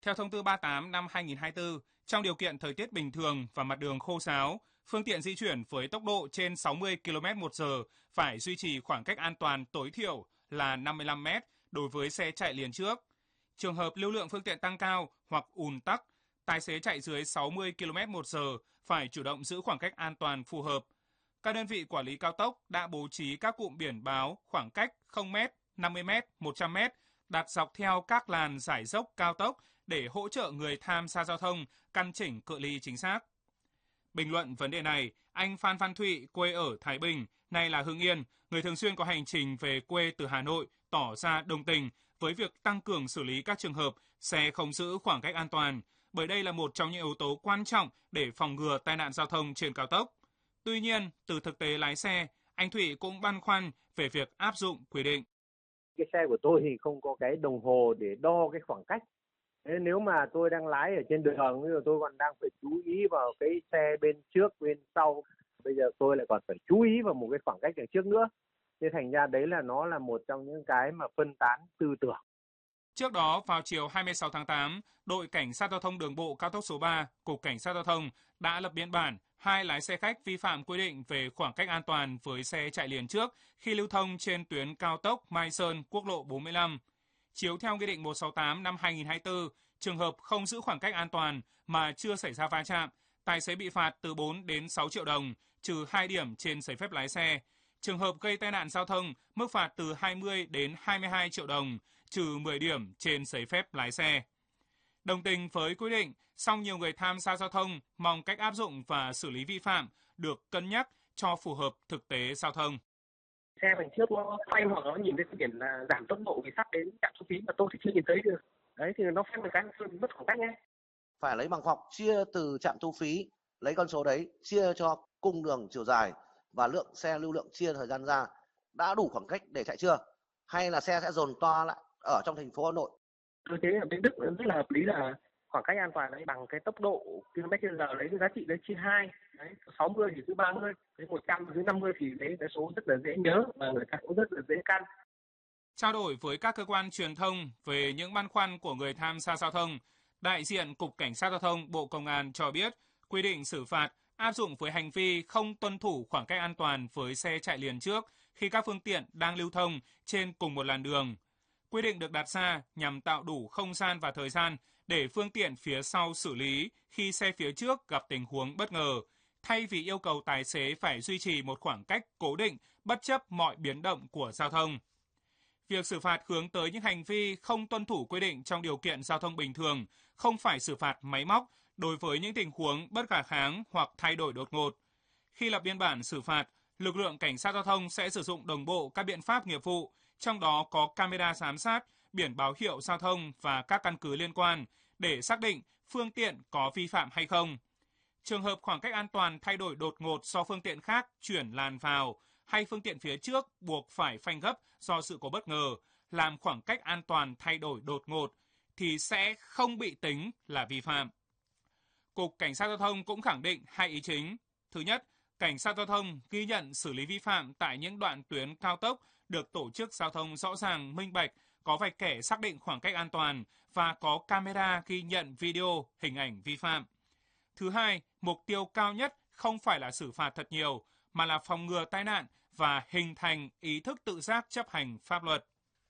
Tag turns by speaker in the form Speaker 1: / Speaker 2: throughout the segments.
Speaker 1: Theo thông tư 38 năm 2024, trong điều kiện thời tiết bình thường và mặt đường khô ráo, phương tiện di chuyển với tốc độ trên 60 km/h phải duy trì khoảng cách an toàn tối thiểu là 55 m đối với xe chạy liền trước. Trường hợp lưu lượng phương tiện tăng cao hoặc ùn tắc, tài xế chạy dưới 60 km/h phải chủ động giữ khoảng cách an toàn phù hợp. Các đơn vị quản lý cao tốc đã bố trí các cụm biển báo khoảng cách 0 m, 50 m, 100 m đặt dọc theo các làn giải dốc cao tốc để hỗ trợ người tham gia giao thông căn chỉnh cự ly chính xác. Bình luận vấn đề này, anh Phan Văn Thụy, quê ở Thái Bình, nay là Hưng Yên, người thường xuyên có hành trình về quê từ Hà Nội, tỏ ra đồng tình với việc tăng cường xử lý các trường hợp xe không giữ khoảng cách an toàn, bởi đây là một trong những yếu tố quan trọng để phòng ngừa tai nạn giao thông trên cao tốc. Tuy nhiên, từ thực tế lái xe, anh Thụy cũng băn khoăn về việc áp dụng quy định.
Speaker 2: Cái xe của tôi thì không có cái đồng hồ để đo cái khoảng cách. Thế nếu mà tôi đang lái ở trên đường, ví dụ tôi còn đang phải chú ý vào cái xe bên trước, bên sau. Bây giờ tôi lại còn phải chú ý vào một cái khoảng cách đằng trước nữa. Thế thành ra đấy là nó là một trong những cái mà phân tán tư tưởng.
Speaker 1: Trước đó, vào chiều 26 tháng 8, đội Cảnh sát Giao thông Đường bộ cao tốc số 3, Cục Cảnh sát Giao thông đã lập biên bản 2 lái xe khách vi phạm quy định về khoảng cách an toàn với xe chạy liền trước khi lưu thông trên tuyến cao tốc Mai Sơn, quốc lộ 45. Chiếu theo Nghị định 168 năm 2024, trường hợp không giữ khoảng cách an toàn mà chưa xảy ra va chạm, tài xế bị phạt từ 4 đến 6 triệu đồng, trừ 2 điểm trên giấy phép lái xe. Trường hợp gây tai nạn giao thông, mức phạt từ 20 đến 22 triệu đồng, trừ 10 điểm trên giấy phép lái xe. Đồng tình với quy định, song nhiều người tham gia giao thông mong cách áp dụng và xử lý vi phạm được cân nhắc cho phù hợp thực tế giao thông.
Speaker 3: Xe đằng trước nó phanh hoặc nó nhìn thấy cái biển là giảm tốc độ vì sắp đến trạm thu phí mà tôi thì chưa nhìn thấy được. Đấy thì nó phanh một cái mất khoảng cách ngay.
Speaker 4: Phải lấy bằng phọc chia từ trạm thu phí, lấy con số đấy chia cho cung đường chiều dài và lượng xe lưu lượng chia thời gian ra, đã đủ khoảng cách để chạy chưa? Hay là xe sẽ dồn toa lại ở trong thành phố Hà Nội?
Speaker 3: Tôi thấy ở bên Đức rất là hợp lý là khoảng cách an toàn đấy bằng cái tốc độ km/h, lấy cái giá trị đấy chia 2, đấy 60 thì cứ 30, đấy 100 cứ 50 thì đấy cái số rất là dễ nhớ và người ta cũng rất là dễ căn.
Speaker 1: Trao đổi với các cơ quan truyền thông về những băn khoăn của người tham gia giao thông, đại diện Cục Cảnh sát Giao thông Bộ Công an cho biết quy định xử phạt áp dụng với hành vi không tuân thủ khoảng cách an toàn với xe chạy liền trước khi các phương tiện đang lưu thông trên cùng một làn đường. Quy định được đặt ra nhằm tạo đủ không gian và thời gian để phương tiện phía sau xử lý khi xe phía trước gặp tình huống bất ngờ, thay vì yêu cầu tài xế phải duy trì một khoảng cách cố định bất chấp mọi biến động của giao thông. Việc xử phạt hướng tới những hành vi không tuân thủ quy định trong điều kiện giao thông bình thường, không phải xử phạt máy móc đối với những tình huống bất khả kháng hoặc thay đổi đột ngột. Khi lập biên bản xử phạt, lực lượng cảnh sát giao thông sẽ sử dụng đồng bộ các biện pháp nghiệp vụ, trong đó có camera giám sát, biển báo hiệu giao thông và các căn cứ liên quan để xác định phương tiện có vi phạm hay không. Trường hợp khoảng cách an toàn thay đổi đột ngột do phương tiện khác chuyển làn vào hay phương tiện phía trước buộc phải phanh gấp do sự cố bất ngờ, làm khoảng cách an toàn thay đổi đột ngột thì sẽ không bị tính là vi phạm. Cục Cảnh sát Giao thông cũng khẳng định 2 ý chính. Thứ nhất, Cảnh sát Giao thông ghi nhận xử lý vi phạm tại những đoạn tuyến cao tốc được tổ chức giao thông rõ ràng, minh bạch, có vạch kẻ xác định khoảng cách an toàn và có camera ghi nhận video, hình ảnh vi phạm. Thứ hai, mục tiêu cao nhất không phải là xử phạt thật nhiều, mà là phòng ngừa tai nạn và hình thành ý thức tự giác chấp hành pháp luật.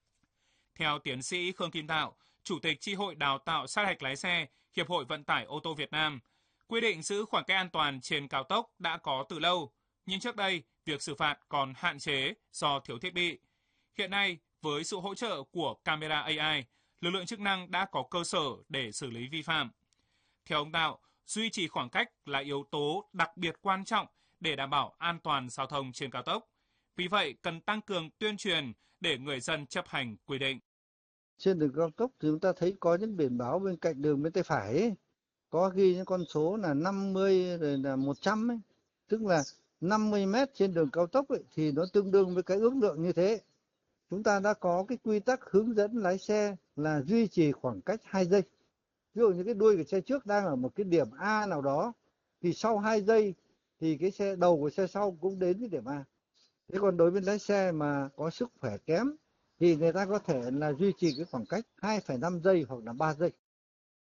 Speaker 1: Theo tiến sĩ Khương Kim Tạo, Chủ tịch Chi hội Đào tạo sát hạch lái xe, Hiệp hội Vận tải ô tô Việt Nam, quy định giữ khoảng cách an toàn trên cao tốc đã có từ lâu, nhưng trước đây việc xử phạt còn hạn chế do thiếu thiết bị. Hiện nay, với sự hỗ trợ của camera AI, lực lượng chức năng đã có cơ sở để xử lý vi phạm. Theo ông Tạo, duy trì khoảng cách là yếu tố đặc biệt quan trọng để đảm bảo an toàn giao thông trên cao tốc. Vì vậy, cần tăng cường tuyên truyền để người dân chấp hành quy định.
Speaker 5: Trên đường cao tốc thì chúng ta thấy có những biển báo bên cạnh đường bên tay phải ấy, có ghi những con số là 50 rồi là 100 ấy. Tức là 50 mét trên đường cao tốc ấy, thì nó tương đương với cái ước lượng như thế. Chúng ta đã có cái quy tắc hướng dẫn lái xe là duy trì khoảng cách 2 giây. Ví dụ như cái đuôi của xe trước đang ở một cái điểm A nào đó, thì sau 2 giây thì cái xe đầu của xe sau cũng đến cái điểm A. Thế còn đối với lái xe mà có sức khỏe kém thì người ta có thể là duy trì cái khoảng cách 2,5 giây hoặc là 3 giây.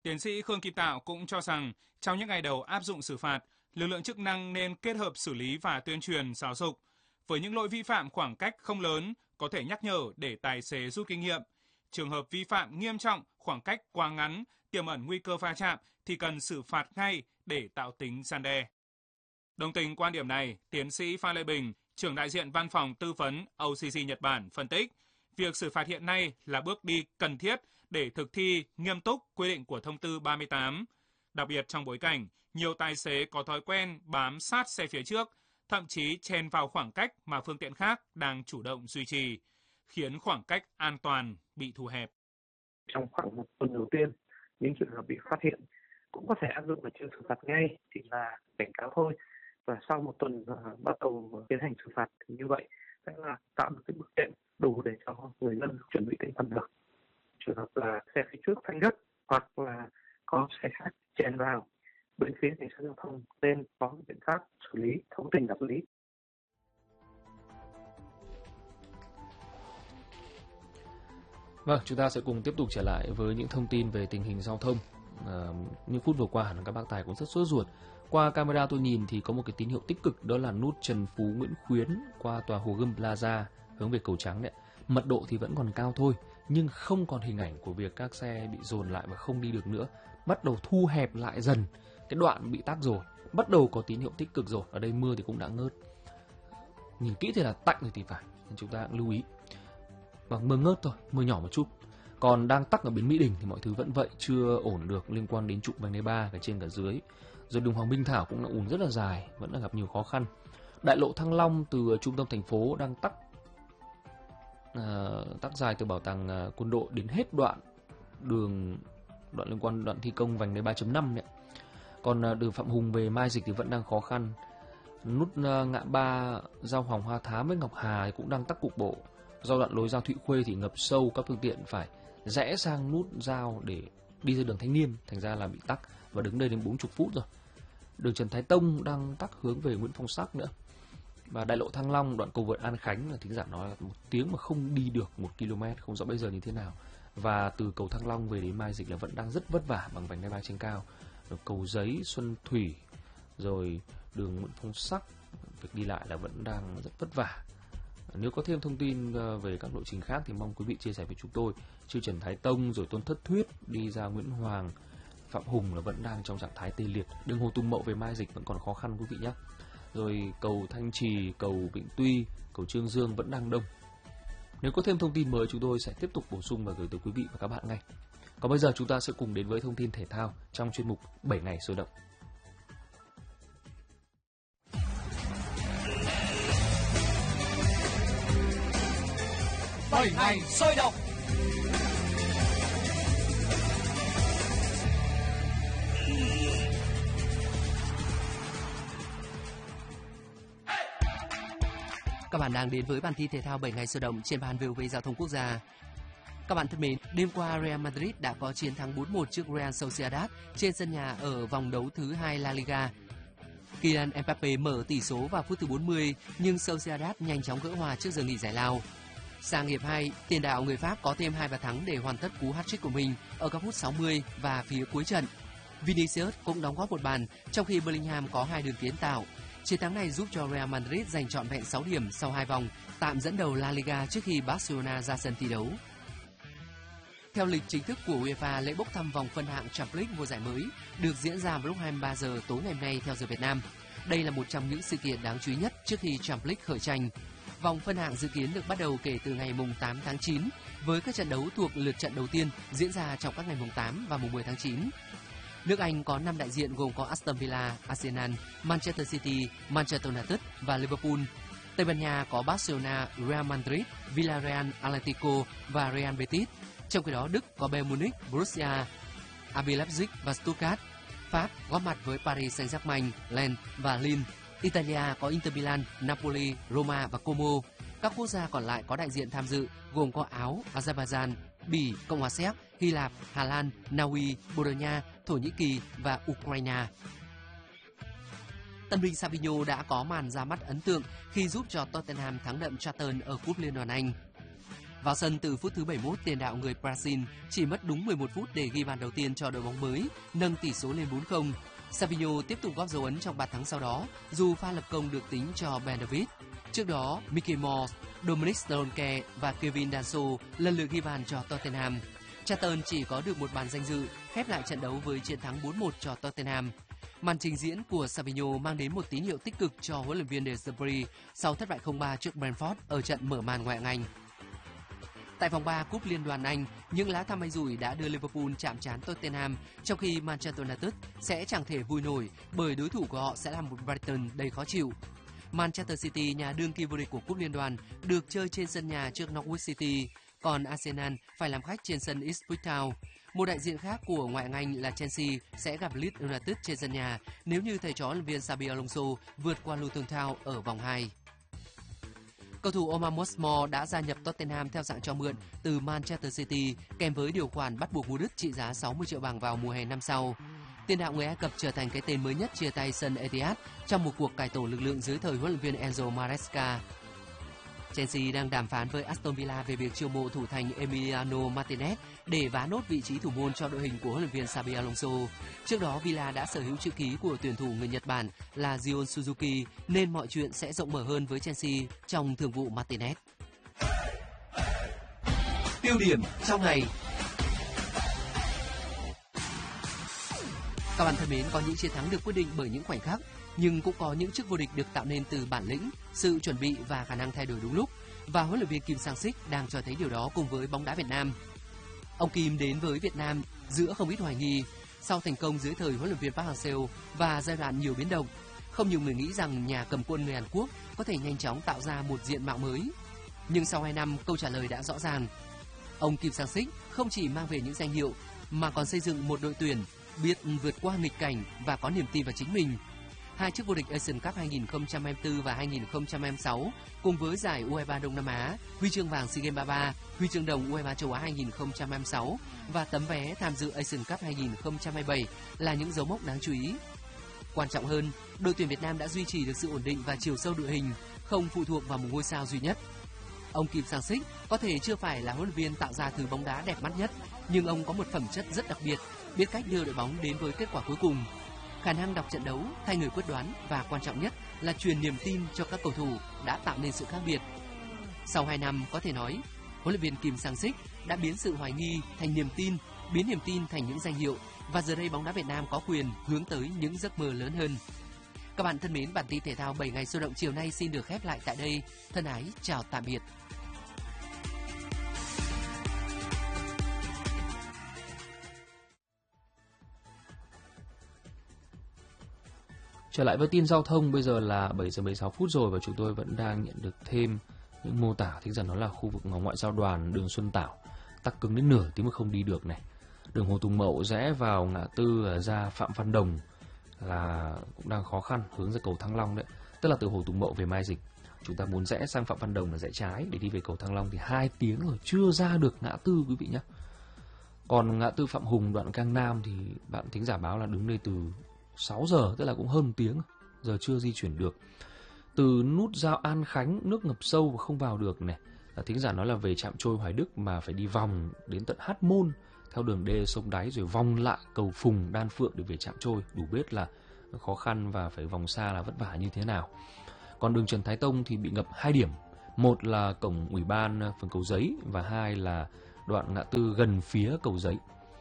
Speaker 1: Tiến sĩ Khương Kim Tạo cũng cho rằng trong những ngày đầu áp dụng xử phạt, lực lượng chức năng nên kết hợp xử lý và tuyên truyền giáo dục. Với những lỗi vi phạm khoảng cách không lớn, có thể nhắc nhở để tài xế rút kinh nghiệm. Trường hợp vi phạm nghiêm trọng, khoảng cách quá ngắn, tiềm ẩn nguy cơ va chạm thì cần xử phạt ngay để tạo tính răn đe. Đồng tình quan điểm này, tiến sĩ Phan Lê Bình, trưởng đại diện văn phòng tư vấn OCC Nhật Bản phân tích, việc xử phạt hiện nay là bước đi cần thiết để thực thi nghiêm túc quy định của thông tư 38. Đặc biệt trong bối cảnh, nhiều tài xế có thói quen bám sát xe phía trước, thậm chí chen vào khoảng cách mà phương tiện khác đang chủ động duy trì, khiến khoảng cách an toàn bị thu hẹp.
Speaker 3: Trong khoảng một tuần đầu tiên, những trường hợp bị phát hiện cũng có thể áp dụng là chưa xử phạt ngay, chỉ là cảnh cáo thôi. Và sau một tuần bắt đầu tiến hành xử phạt thì như vậy sẽ là tạo được cái bước đệm đủ để cho người dân chuẩn bị tinh thần được. Trường hợp là xe phía trước phanh gấp hoặc là có xe khác chèn vào, bên phía cảnh sát giao thông nên có biện pháp xử lý thấu tình đạt lý.
Speaker 6: Vâng, chúng ta sẽ cùng tiếp tục trở lại với những thông tin về tình hình giao thông. Những phút vừa qua hẳn các bác tài cũng rất sốt ruột. Qua camera tôi nhìn thì có một cái tín hiệu tích cực, đó là nút Trần Phú Nguyễn Khuyến qua tòa Hồ Gươm Plaza hướng về Cầu Trắng đấy. Mật độ thì vẫn còn cao thôi, nhưng không còn hình ảnh của việc các xe bị dồn lại và không đi được nữa. Bắt đầu thu hẹp lại dần cái đoạn bị tắc rồi, bắt đầu có tín hiệu tích cực rồi. Ở đây mưa thì cũng đã ngớt, nhìn kỹ thì là tạnh rồi thì phải, nên chúng ta cũng lưu ý. Vâng, mưa ngớt thôi, mưa nhỏ một chút. Còn đang tắc ở bến Mỹ Đình thì mọi thứ vẫn vậy, chưa ổn được liên quan đến trục vành đai 3 cả trên cả dưới. Rồi đường Hoàng Minh Thảo cũng đã ùn rất là dài, vẫn là gặp nhiều khó khăn. Đại lộ Thăng Long từ trung tâm thành phố đang tắc dài từ bảo tàng quân đội đến hết đoạn liên quan đoạn thi công vành đai 3.5 đấy. Còn đường Phạm Hùng về Mai Dịch thì vẫn đang khó khăn. Nút ngã ba giao Hoàng Hoa Thám với Ngọc Hà cũng đang tắc cục bộ. Do đoạn lối giao Thụy Khuê thì ngập sâu, các phương tiện phải rẽ sang nút giao để đi ra đường Thanh Niên, thành ra là bị tắc và đứng đây đến 40 phút rồi. Đường Trần Thái Tông đang tắc hướng về Nguyễn Phong Sắc nữa. Và đại lộ Thăng Long đoạn cầu vượt An Khánh là thính giả nói là 1 tiếng mà không đi được 1 km, không rõ bây giờ như thế nào. Và từ cầu Thăng Long về đến Mai Dịch là vẫn đang rất vất vả bằng vành đai 3 trên cao. Rồi cầu Giấy, Xuân Thủy, rồi đường Nguyễn Phong Sắc, việc đi lại là vẫn đang rất vất vả. Nếu có thêm thông tin về các lộ trình khác thì mong quý vị chia sẻ với chúng tôi. Chư Trần Thái Tông rồi Tôn Thất Thuyết đi ra Nguyễn Hoàng, Phạm Hùng là vẫn đang trong trạng thái tê liệt. Đường Hồ Tùng Mậu về Mai Dịch vẫn còn khó khăn quý vị nhé. Rồi cầu Thanh Trì, cầu Vĩnh Tuy, cầu Trương Dương vẫn đang đông. Nếu có thêm thông tin mới chúng tôi sẽ tiếp tục bổ sung và gửi tới quý vị và các bạn ngay. Còn bây giờ chúng ta sẽ cùng đến với thông tin thể thao trong chuyên mục 7 ngày sôi động.
Speaker 7: Bảy ngày sôi động. Các bạn đang đến với bản tin thể thao 7 ngày sôi động trên ban VOV Giao thông Quốc gia. Các bạn thân mến, đêm qua Real Madrid đã có chiến thắng 4-1 trước Real Sociedad trên sân nhà ở vòng đấu thứ 2 La Liga. Kylian Mbappé mở tỷ số vào phút thứ 40, nhưng Sociedad nhanh chóng gỡ hòa trước giờ nghỉ giải lao. Sang hiệp 2, tiền đạo người Pháp có thêm 2 bàn thắng để hoàn tất cú hat-trick của mình ở các phút 60 và phía cuối trận. Vinicius cũng đóng góp một bàn, trong khi Bellingham có 2 đường kiến tạo. Chiến thắng này giúp cho Real Madrid giành trọn vẹn 6 điểm sau 2 vòng, tạm dẫn đầu La Liga trước khi Barcelona ra sân thi đấu. Theo lịch chính thức của UEFA, lễ bốc thăm vòng phân hạng Champions League mùa giải mới được diễn ra vào lúc 23 giờ tối ngày hôm nay theo giờ Việt Nam. Đây là một trong những sự kiện đáng chú ý nhất trước khi Champions League khởi tranh. Vòng phân hạng dự kiến được bắt đầu kể từ ngày 8 tháng 9 với các trận đấu thuộc lượt trận đầu tiên diễn ra trong các ngày 8 và 10 tháng 9. Nước Anh có 5 đại diện gồm có Aston Villa, Arsenal, Manchester City, Manchester United và Liverpool. Tây Ban Nha có Barcelona, Real Madrid, Villarreal, Atletico và Real Betis. Trong khi đó Đức có Bayern Munich, Borussia, RB Leipzig và Stuttgart. Pháp góp mặt với Paris Saint-Germain, Lens và Lille. Italia có Inter Milan, Napoli, Roma và Como. Các quốc gia còn lại có đại diện tham dự gồm có Áo, Azerbaijan, Bỉ, Cộng hòa Séc, Hy Lạp, Hà Lan, Na Uy, Bồ Đào Nha, Thổ Nhĩ Kỳ và Ukraine. Tân binh Fabinho đã có màn ra mắt ấn tượng khi giúp cho Tottenham thắng đậm Charlton ở Cúp Liên đoàn Anh. Vào sân từ phút thứ 71, tiền đạo người Brazil chỉ mất đúng 11 phút để ghi bàn đầu tiên cho đội bóng mới, nâng tỷ số lên 4-0. Savinho tiếp tục góp dấu ấn trong bàn thắng sau đó, dù pha lập công được tính cho Ben Davies. Trước đó, Mickey Mouse, Dominic Solanke và Kevin Danso lần lượt ghi bàn cho Tottenham. Charlton chỉ có được một bàn danh dự, khép lại trận đấu với chiến thắng 4-1 cho Tottenham. Màn trình diễn của Savinho mang đến một tín hiệu tích cực cho huấn luyện viên De Zerbi sau thất bại 0-3 trước Brentford ở trận mở màn ngoại hạng Anh. Tại vòng 3 Cúp Liên đoàn Anh, những lá thăm may rủi đã đưa Liverpool chạm trán Tottenham, trong khi Manchester United sẽ chẳng thể vui nổi bởi đối thủ của họ sẽ là một Brighton đầy khó chịu. Manchester City, nhà đương kim vô địch của Cúp Liên đoàn, được chơi trên sân nhà trước Norwich City, còn Arsenal phải làm khách trên sân Ipswich Town. Một đại diện khác của ngoại hạng Anh là Chelsea sẽ gặp Leeds United trên sân nhà nếu như thầy trò huấn luyện viên Xabi Alonso vượt qua Luton Town ở vòng 2. Cầu thủ Omar Mosmore đã gia nhập Tottenham theo dạng cho mượn từ Manchester City kèm với điều khoản bắt buộc mua đứt trị giá 60 triệu bảng vào mùa hè năm sau. Tiền đạo người Ai Cập trở thành cái tên mới nhất chia tay sân Etihad trong một cuộc cải tổ lực lượng dưới thời huấn luyện viên Enzo Maresca. Chelsea đang đàm phán với Aston Villa về việc chiêu mộ thủ thành Emiliano Martinez để vá nốt vị trí thủ môn cho đội hình của huấn luyện viên Xabi Alonso. Trước đó, Villa đã sở hữu chữ ký của tuyển thủ người Nhật Bản là Gion Suzuki, nên mọi chuyện sẽ rộng mở hơn với Chelsea trong thương vụ Martinez. Tiêu điểm trong ngày. Các bạn thân mến, có những chiến thắng được quyết định bởi những khoảnh khắc, nhưng cũng có những chức vô địch được tạo nên từ bản lĩnh, sự chuẩn bị và khả năng thay đổi đúng lúc. Và huấn luyện viên Kim Sang-sik đang cho thấy điều đó cùng với bóng đá Việt Nam. Ông Kim đến với Việt Nam giữa không ít hoài nghi. Sau thành công dưới thời huấn luyện viên Park Hang-seo và giai đoạn nhiều biến động, không nhiều người nghĩ rằng nhà cầm quân người Hàn Quốc có thể nhanh chóng tạo ra một diện mạo mới. Nhưng sau 2 năm, câu trả lời đã rõ ràng. Ông Kim Sang-sik không chỉ mang về những danh hiệu mà còn xây dựng một đội tuyển biết vượt qua nghịch cảnh và có niềm tin vào chính mình. 2 chức vô địch Asian Cup 2024 và 2026 cùng với giải U23 Đông Nam Á, huy chương vàng SEA Games 33, huy chương đồng U23 châu Á 2026 và tấm vé tham dự Asian Cup 2027 là những dấu mốc đáng chú ý. Quan trọng hơn, đội tuyển Việt Nam đã duy trì được sự ổn định và chiều sâu đội hình, không phụ thuộc vào một ngôi sao duy nhất. Ông Kim Sang-sik có thể chưa phải là huấn luyện viên tạo ra thứ bóng đá đẹp mắt nhất, nhưng ông có một phẩm chất rất đặc biệt, biết cách đưa đội bóng đến với kết quả cuối cùng. Khả năng đọc trận đấu, thay người quyết đoán và quan trọng nhất là truyền niềm tin cho các cầu thủ đã tạo nên sự khác biệt. Sau 2 năm, có thể nói, huấn luyện viên Kim Sang-sik đã biến sự hoài nghi thành niềm tin, biến niềm tin thành những danh hiệu, và giờ đây bóng đá Việt Nam có quyền hướng tới những giấc mơ lớn hơn. Các bạn thân mến, bản tin thể thao 7 ngày sôi động chiều nay xin được khép lại tại đây. Thân ái, chào tạm biệt.
Speaker 6: Trở lại với tin giao thông, bây giờ là 7 giờ 16 phút rồi và chúng tôi vẫn đang nhận được thêm những mô tả thích rằng đó là khu vực ngoại giao đoàn đường Xuân Tảo tắc cứng đến nửa tiếng mà không đi được này. Đường Hồ Tùng Mậu rẽ vào ngã tư ra Phạm Văn Đồng là cũng đang khó khăn, hướng ra cầu Thăng Long đấy. Tức là từ Hồ Tùng Mậu về Mai Dịch, chúng ta muốn rẽ sang Phạm Văn Đồng là rẽ trái để đi về cầu Thăng Long thì 2 tiếng rồi chưa ra được ngã tư quý vị nhé. Còn ngã tư Phạm Hùng đoạn Cang Nam thì bạn thính giả báo là đứng đây từ 6 giờ, tức là cũng hơn 1 tiếng, giờ chưa di chuyển được. Từ nút giao An Khánh, nước ngập sâu và không vào được này. Thính giả nói là về trạm trôi Hoài Đức mà phải đi vòng đến tận Hát Môn theo đường đê sông Đáy rồi vòng lại cầu Phùng Đan Phượng để về trạm trôi. Đủ biết là khó khăn và phải vòng xa là vất vả như thế nào. Còn đường Trần Thái Tông thì bị ngập 2 điểm. Một là cổng ủy ban phường Cầu Giấy và 2 là đoạn ngã tư gần phía Cầu Giấy.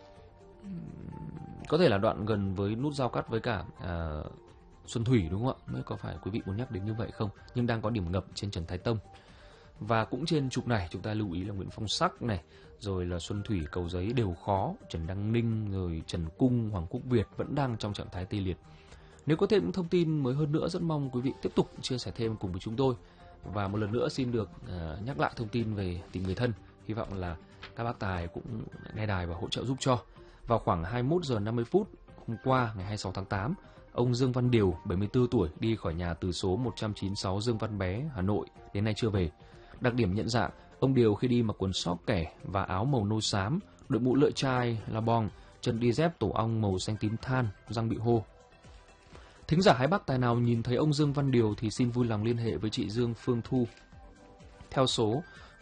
Speaker 6: Có thể là đoạn gần với nút giao cắt với cả Xuân Thủy đúng không ạ? Mới có phải quý vị muốn nhắc đến như vậy không? Nhưng đang có điểm ngập trên Trần Thái Tông. Và cũng trên trục này chúng ta lưu ý là Nguyễn Phong Sắc này, rồi là Xuân Thủy, Cầu Giấy đều khó, Trần Đăng Ninh, rồi Trần Cung, Hoàng Quốc Việt vẫn đang trong trạng thái tê liệt. Nếu có thêm những thông tin mới hơn nữa, rất mong quý vị tiếp tục chia sẻ thêm cùng với chúng tôi. Và một lần nữa xin được nhắc lại thông tin về tìm người thân. Hy vọng là các bác tài cũng nghe đài và hỗ trợ giúp cho. Vào khoảng 21 giờ 50 phút hôm qua ngày 26 tháng 8, ông Dương Văn Điều, 74 tuổi, đi khỏi nhà từ số 196 Dương Văn Bé, Hà Nội, đến nay chưa về. Đặc điểm nhận dạng, ông Điều khi đi mặc quần sóc kẻ và áo màu nâu xám, đội mũ lưỡi chai, la bong, chân đi dép tổ ong màu xanh tím than, răng bị hô. Thính giả hai bác tài nào nhìn thấy ông Dương Văn Điều thì xin vui lòng liên hệ với chị Dương Phương Thu theo số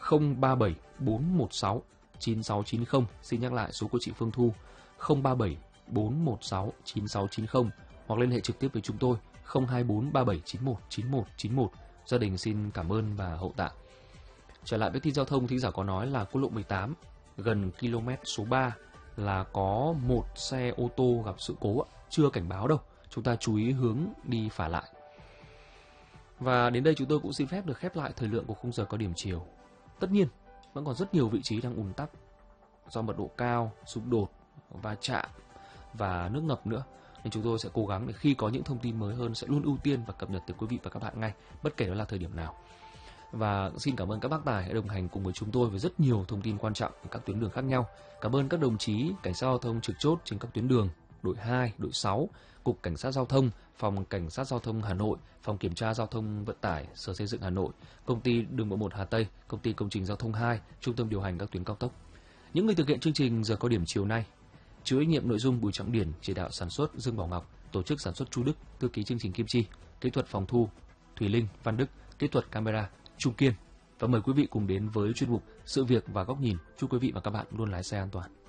Speaker 6: 037 416 9690. Xin nhắc lại số của chị Phương Thu 037 416 9690 hoặc liên hệ trực tiếp với chúng tôi 024 3791 9191. Gia đình xin cảm ơn và hậu tạ. Trở lại với tin giao thông, thính giả có nói là quốc lộ 18 gần km số 3 là có một xe ô tô gặp sự cố, chưa cảnh báo đâu. Chúng ta chú ý hướng đi phả lại. Và đến đây chúng tôi cũng xin phép được khép lại thời lượng của khung giờ có điểm chiều. Tất nhiên, vẫn còn rất nhiều vị trí đang ùn tắc do mật độ cao, xung đột, va chạm và nước ngập nữa. Nên chúng tôi sẽ cố gắng để khi có những thông tin mới hơn sẽ luôn ưu tiên và cập nhật tới quý vị và các bạn ngay, bất kể đó là thời điểm nào. Và xin cảm ơn các bác tài đã đồng hành cùng với chúng tôi với rất nhiều thông tin quan trọng ở các tuyến đường khác nhau. Cảm ơn các đồng chí cảnh sát giao thông trực chốt trên các tuyến đường, đội 2, đội 6, Cục Cảnh sát Giao thông, Phòng Cảnh sát Giao thông Hà Nội, Phòng Kiểm tra Giao thông Vận tải, Sở Xây dựng Hà Nội, Công ty Đường bộ 1 Hà Tây, Công ty Công trình Giao thông 2, Trung tâm điều hành các tuyến cao tốc. Những người thực hiện chương trình giờ có điểm chiều nay: chịu trách nhiệm nội dung Bùi Trọng Điển, chỉ đạo sản xuất Dương Bảo Ngọc, tổ chức sản xuất Chu Đức, thư ký chương trình Kim Chi, kỹ thuật phòng thu Thùy Linh, Văn Đức, kỹ thuật camera Trung Kiên. Và mời quý vị cùng đến với chuyên mục Sự việc và góc nhìn. Chúc quý vị và các bạn luôn lái xe an toàn.